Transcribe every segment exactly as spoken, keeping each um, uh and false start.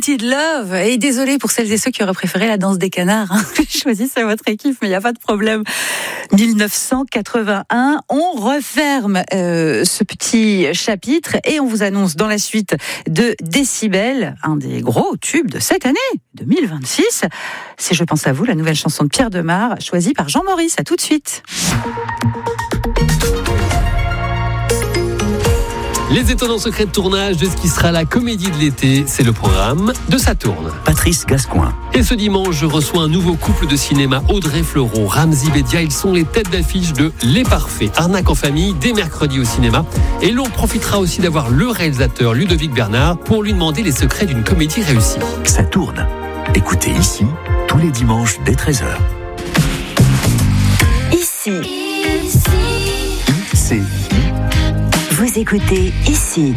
Tainted Love. Et désolé pour celles et ceux qui auraient préféré la danse des canards. Choisissez votre équipe, mais il n'y a pas de problème. dix-neuf cent quatre-vingt-un, on referme euh, ce petit chapitre et on vous annonce dans la suite de Décibel, un des gros tubes de cette année, deux mille vingt-six. C'est Je pense à vous, la nouvelle chanson de Pierre Demar, choisie par Jean-Maurice. À tout de suite. Les étonnants secrets de tournage de ce qui sera la comédie de l'été, c'est le programme de Ça tourne. Patrice Gascoin. Et ce dimanche, je reçois un nouveau couple de cinéma, Audrey Fleurot, Ramzy Bedia. Ils sont les têtes d'affiche de Les Parfaits, arnaque en famille, dès mercredi au cinéma. Et l'on profitera aussi d'avoir le réalisateur Ludovic Bernard pour lui demander les secrets d'une comédie réussie. Ça tourne. Écoutez ici, tous les dimanches dès treize heures. Ici. C'est Vous écoutez Ici.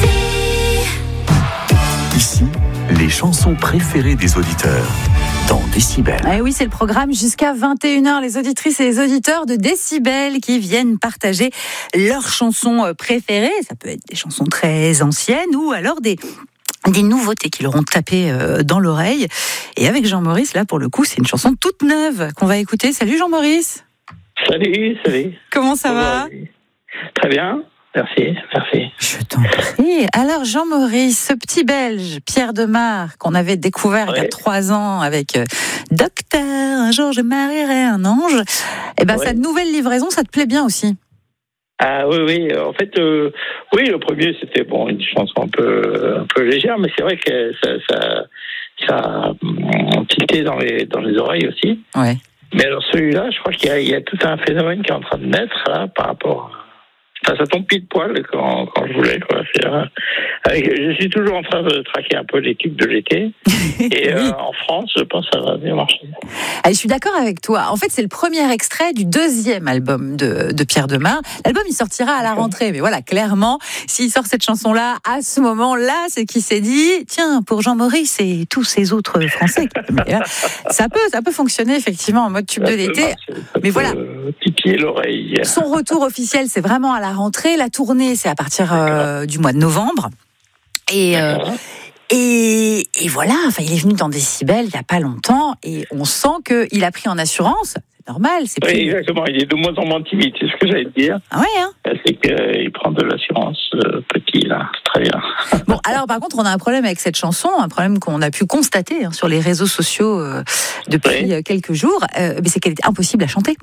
Ici, les chansons préférées des auditeurs dans Décibel. Eh oui, c'est le programme jusqu'à vingt et une heures. Les auditrices et les auditeurs de Décibel qui viennent partager leurs chansons préférées. Ça peut être des chansons très anciennes ou alors des... des nouveautés qui leur ont tapé dans l'oreille. Et avec Jean-Maurice, là, pour le coup, c'est une chanson toute neuve qu'on va écouter. Salut Jean-Maurice. Salut, salut. Comment ça va ? Très bien, merci, merci. Je t'en prie. Alors Jean-Maurice, ce petit Belge, Pierre Demar, qu'on avait découvert ouais. il y a trois ans avec euh, Docteur, un jour je marierai un ange, et ben ouais. sa nouvelle livraison, ça te plaît bien aussi ? Ah oui, oui. En fait, euh, oui, le premier, c'était bon, une chanson un peu, un peu légère, mais c'est vrai que ça, ça, ça a tilté dans les, dans les oreilles aussi. Ouais. Mais alors celui-là, je crois qu'il y a, il y a tout un phénomène qui est en train de naître là par rapport. Enfin, ça tombe pile poil quand, quand je voulais, quoi. C'est, euh, je suis toujours en train de traquer un peu les tubes de l'été. Et oui. euh, en France, je pense que ça va bien marcher. Allez, je suis d'accord avec toi. En fait, c'est le premier extrait du deuxième album de, de Pierre Demar. L'album, il sortira à la rentrée. Mais voilà, clairement, s'il sort cette chanson-là, à ce moment-là, c'est qu'il s'est dit, tiens, pour Jean-Maurice et tous ces autres Français, là, ça peut, ça peut fonctionner effectivement en mode tube ça de l'été. Marcher, mais voilà. Titiller l'oreille. Son retour officiel, c'est vraiment à la rentrée. La tournée, c'est à partir euh, du mois de novembre. Et, euh, et, et voilà, enfin, il est venu dans Décibel il n'y a pas longtemps et on sent qu'il a pris en assurance. C'est normal. C'est oui, plus... exactement. Il est de moins en moins timide, c'est ce que j'allais te dire. Ah ouais, hein. C'est qu'il prend de l'assurance euh, petit, là. C'est très bien. Bon, alors par contre, on a un problème avec cette chanson, un problème qu'on a pu constater hein, sur les réseaux sociaux euh, depuis oui. quelques jours, euh, mais c'est qu'elle est impossible à chanter.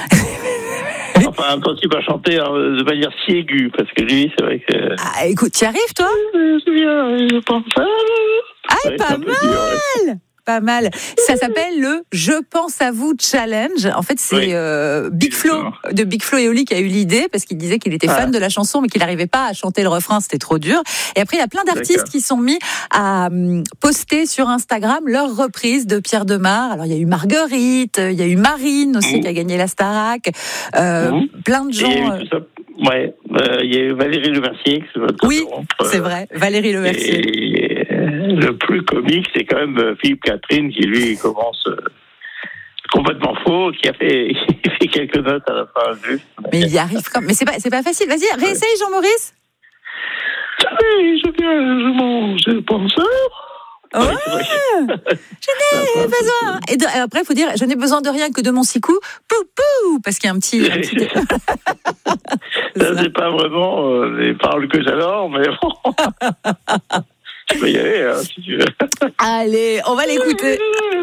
Enfin, impossible à chanter hein, de manière si aiguë, parce que lui, c'est vrai que... Ah, écoute, tu y arrives, toi ? Je bien, je pense ça. Ah, ouais, pas mal dur, ouais. Pas mal. Ça s'appelle le Je pense à vous challenge. En fait, c'est oui. euh, Big Flo de Big Flo et Oli qui a eu l'idée parce qu'il disait qu'il était fan ah. de la chanson mais qu'il n'arrivait pas à chanter le refrain, c'était trop dur. Et après, il y a plein d'artistes D'accord. qui sont mis à um, poster sur Instagram leur reprise de Pierre Demar. Alors, il y a eu Marguerite, il y a eu Marine aussi mmh. qui a gagné la Starac. Euh, mmh. Plein de gens. Il y a eu tout ça. Ouais, euh, il y a eu Valérie Lemercier. Oui, c'est vrai, Valérie Lemercier. Et... Le plus comique, c'est quand même Philippe Catherine qui, lui, commence euh, complètement faux, qui a fait, il fait quelques notes à la fin. Juste. Mais il y arrive quand même. Mais c'est pas, c'est pas facile. Vas-y, réessaye, ouais. Jean-Maurice. Oui, je viens, je mange, je pense. Ouais, je n'ai besoin. Et de, après, il faut dire, je n'ai besoin de rien que de mon sicou. Pou, pou, parce qu'il y a un petit... Un petit... ça, c'est pas vraiment euh, les paroles que j'adore, mais bon... Tu peux y aller, hein, si tu veux. Allez, on va l'écouter.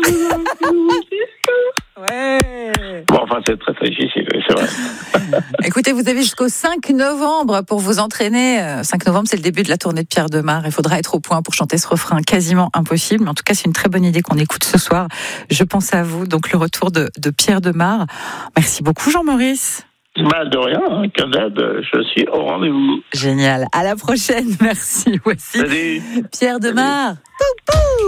Ouais. Bon, enfin, c'est très très difficile, c'est vrai. Écoutez, vous avez jusqu'au cinq novembre pour vous entraîner. cinq novembre, c'est le début de la tournée de Pierre Demar. Il faudra être au point pour chanter ce refrain quasiment impossible. Mais en tout cas, c'est une très bonne idée qu'on écoute ce soir. Je pense à vous. Donc, le retour de, de Pierre Demar. Merci beaucoup, Jean-Maurice. Mal de rien, hein, Canad, je suis au rendez-vous. Génial. À la prochaine. Merci. Voici Salut. Pierre Demar. Pou, pou.